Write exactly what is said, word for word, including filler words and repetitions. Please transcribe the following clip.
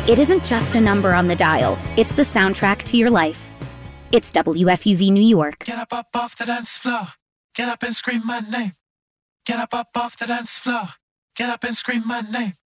It isn't just a number on the dial, it's the soundtrack to your life. It's W F U V New York. Get up, up off the dance floor. Get up and scream my name. Get up, up off the dance floor. Get up and scream my name.